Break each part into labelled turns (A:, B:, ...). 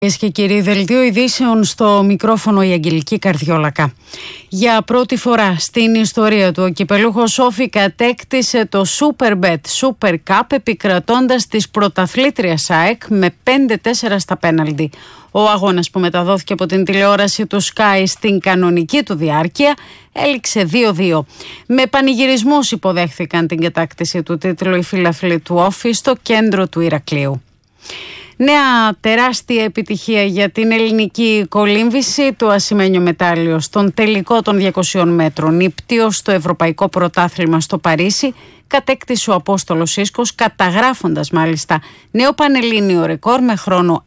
A: Και κύριοι, δελτίο ειδήσεων στο μικρόφωνο η Αγγελική Καρδιόλακα. Για πρώτη φορά στην ιστορία του, ο κυπελούχος Όφη κατέκτησε το Superbet Super Cup επικρατώντας της πρωταθλήτριας ΑΕΚ με 5-4 στα πέναλτι. Ο αγώνας, που μεταδόθηκε από την τηλεόραση του Sky στην κανονική του διάρκεια, έληξε 2-2. Με πανηγυρισμούς υποδέχθηκαν την κατάκτηση του τίτλου οι φίλαθλοι του Όφη στο κέντρο του Ηρακλείου. Νέα τεράστια επιτυχία για την ελληνική κολύμβηση, το ασημένιο μετάλλιο στον τελικό των 200 μέτρων ύπτιο στο Ευρωπαϊκό Πρωτάθλημα στο Παρίσι κατέκτησε ο Απόστολος Ίσκος, καταγράφοντας μάλιστα νέο πανελλήνιο ρεκόρ με χρόνο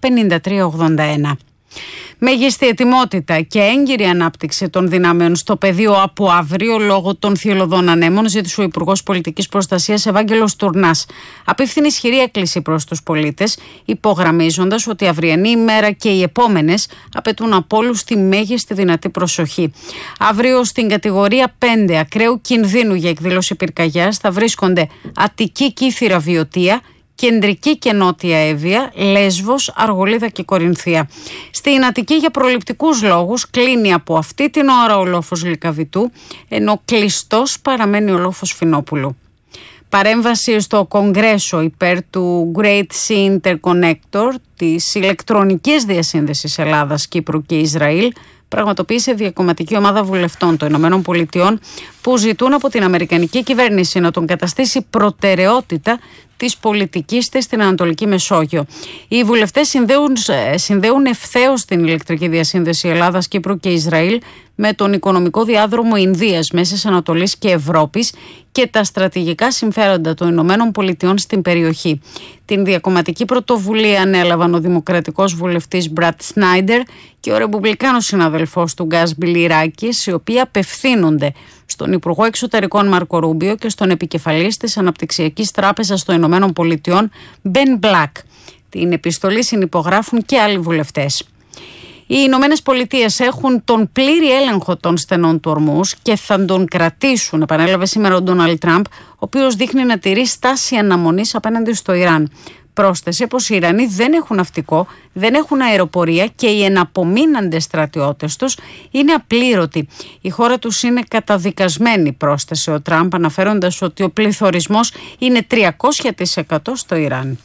A: 1:53.81. Μέγιστη ετοιμότητα και έγκυρη ανάπτυξη των δυνάμεων στο πεδίο από αύριο λόγω των θυελλωδών ανέμων, ζήτησε ο Υπουργός Πολιτικής Προστασίας Ευάγγελος Τουρνάς. Απίφθινε ισχυρή έκκληση προς τους πολίτες, υπογραμμίζοντας ότι η αυριανή ημέρα και οι επόμενες απαιτούν από όλους τη μέγιστη δυνατή προσοχή. Αύριο στην κατηγορία 5 ακραίου κινδύνου για εκδήλωση πυρκαγιάς θα βρίσκονται Αττική, Κύθυρα, Βιωτία, Κεντρική και Νότια Εύβοια, Λέσβος, Αργολίδα και Κορινθία. Στην Αττική για προληπτικούς λόγους κλείνει από αυτή την ώρα ο λόφος Λυκαβητού, ενώ κλειστός παραμένει ο λόφος Φινόπουλου. Παρέμβαση στο Κογκρέσο υπέρ του Great Sea Interconnector, της ηλεκτρονικής διασύνδεσης Ελλάδας, Κύπρου και Ισραήλ, πραγματοποίησε διακομματική ομάδα βουλευτών των Ηνωμένων Πολιτειών που ζητούν από την Αμερικανική κυβέρνηση να τον καταστήσει προτεραιότητα της πολιτικής της στην Ανατολική Μεσόγειο. Οι βουλευτές συνδέουν ευθέως την ηλεκτρική διασύνδεση Ελλάδας, Κύπρου και Ισραήλ με τον οικονομικό διάδρομο Ινδίας, Μέσης Ανατολής και Ευρώπης και τα στρατηγικά συμφέροντα των Ηνωμένων Πολιτειών στην περιοχή. Την διακομματική πρωτοβουλία ανέλαβαν ο δημοκρατικός βουλευτής Μπρατ Σνάιντερ και ο ρεπουμπλικάνος συναδελφός του Γκάς Μπιλιράκης, οι οποίοι απευθύνονται στον Υπουργό Εξωτερικών Μάρκο Ρούμπιο και στον επικεφαλής της Αναπτυξιακής Τράπεζας των Ηνωμένων Πολιτειών Μπεν Μπλακ. Την επιστολή συνυπογράφουν και άλλοι βουλευτές. Οι Ηνωμένες Πολιτείες έχουν τον πλήρη έλεγχο των στενών του Ορμούζ και θα τον κρατήσουν, επανέλαβε σήμερα ο Ντόναλντ Τραμπ, ο οποίος δείχνει να τηρεί στάση αναμονής απέναντι στο Ιράν. Πρόσθεσε πως οι Ιρανοί δεν έχουν ναυτικό, δεν έχουν αεροπορία και οι εναπομείναντες στρατιώτες τους είναι απλήρωτοι. Η χώρα τους είναι καταδικασμένη, πρόσθεσε ο Τραμπ, αναφέροντας ότι ο πληθωρισμός είναι 300% στο Ιράν.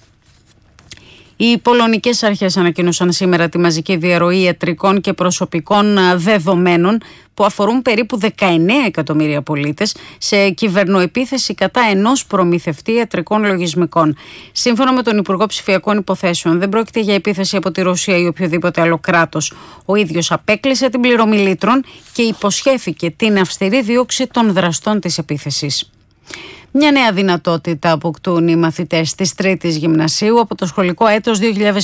A: Οι πολωνικές αρχές ανακοίνωσαν σήμερα τη μαζική διαρροή ιατρικών και προσωπικών δεδομένων που αφορούν περίπου 19 εκατομμύρια πολίτες σε κυβερνοεπίθεση κατά ενός προμηθευτή ιατρικών λογισμικών. Σύμφωνα με τον Υπουργό Ψηφιακών Υποθέσεων, δεν πρόκειται για επίθεση από τη Ρωσία ή οποιοδήποτε άλλο κράτος. Ο ίδιος απέκλεισε την πληρωμή λίτρων και υποσχέθηκε την αυστηρή δίωξη των δραστών της επίθεσης. Μια νέα δυνατότητα αποκτούν οι μαθητές της Τρίτης Γυμνασίου από το σχολικό έτος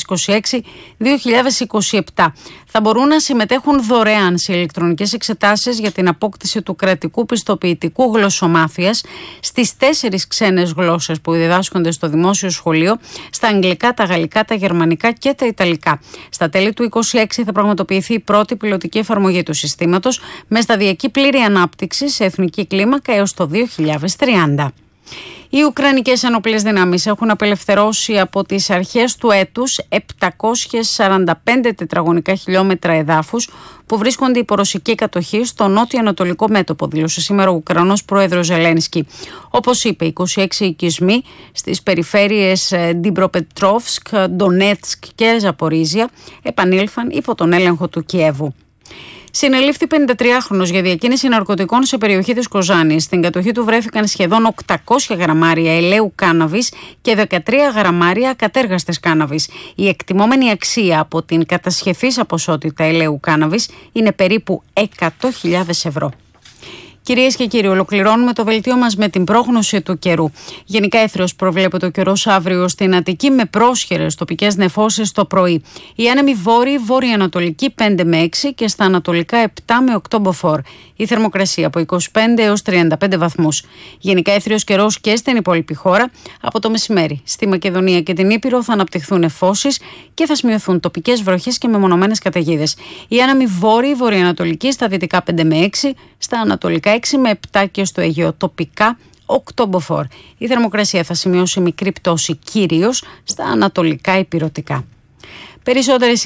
A: 2026-2027. Θα μπορούν να συμμετέχουν δωρεάν σε ηλεκτρονικές εξετάσεις για την απόκτηση του κρατικού πιστοποιητικού γλωσσομάθειας στις 4 ξένες γλώσσες που διδάσκονται στο δημόσιο σχολείο, στα αγγλικά, τα γαλλικά, τα γερμανικά και τα ιταλικά. Στα τέλη του 2026 θα πραγματοποιηθεί η πρώτη πιλωτική εφαρμογή του συστήματος με σταδιακή πλήρη ανάπτυξη σε εθνική κλίμακα έως το 2030. Οι Ουκρανικές ενόπλες δυνάμεις έχουν απελευθερώσει από τις αρχές του έτους 745 τετραγωνικά χιλιόμετρα εδάφους που βρίσκονται υπό ρωσική κατοχή στο νότιο-ανατολικό μέτωπο, δήλωσε σήμερα ο Ουκρανός πρόεδρος Ζελένσκι. Όπως είπε, 26 οικισμοί στις περιφέρειες Ντιμπροπετρόφσκ, Ντονέτσκ και Ζαπορίζια επανήλθαν υπό τον έλεγχο του Κιέβου. Συνελήφθη 53χρονος για διακίνηση ναρκωτικών σε περιοχή της Κοζάνης. Στην κατοχή του βρέθηκαν σχεδόν 800 γραμμάρια ελαίου κάναβης και 13 γραμμάρια ακατέργαστες κάναβης. Η εκτιμόμενη αξία από την κατασχεθήσα ποσότητα ελαίου κάναβης είναι περίπου 100.000 ευρώ. Κυρίες και κύριοι, ολοκληρώνουμε το δελτίο μας με την πρόγνωση του καιρού. Γενικά έθριος προβλέπεται ο καιρός αύριο στην Αττική με πρόσχερες τοπικές νεφώσεις το πρωί. Οι άνεμοι βόρειο-ανατολική 5 με 6 και στα ανατολικά 7 με 8 μποφόρ. Η θερμοκρασία από 25 έως 35 βαθμούς. Γενικά έθριος καιρός και στην υπόλοιπη χώρα. Από το μεσημέρι στη Μακεδονία και την Ήπειρο θα αναπτυχθούν νεφώσεις και θα σημειωθούν τοπικές βροχές και μεμονωμένες καταιγίδες. Οι άνεμοι βορειοανατολική στα δυτικά 5 με 6, στα ανατολικά 6 με 7 και στο Αιγαίο τοπικά 8 μποφόρ. Η θερμοκρασία θα σημειώσει μικρή πτώση κυρίως στα ανατολικά ηπειρωτικά. Περισσότερες